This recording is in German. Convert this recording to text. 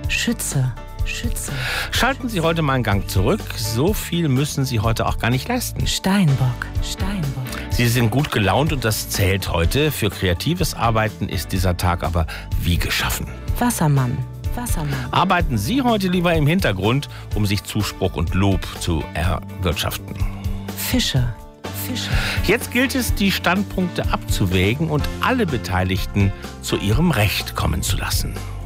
Schütze. Schütze. Schalten Sie heute mal einen Gang zurück. So viel müssen Sie heute auch gar nicht leisten. Steinbock. Steinbock. Sie sind gut gelaunt und das zählt heute. Für kreatives Arbeiten ist dieser Tag aber wie geschaffen. Wassermann. Wassermann. Arbeiten Sie heute lieber im Hintergrund, um sich Zuspruch und Lob zu erwirtschaften. Fische. Fische. Jetzt gilt es, die Standpunkte abzuwägen und alle Beteiligten zu ihrem Recht kommen zu lassen.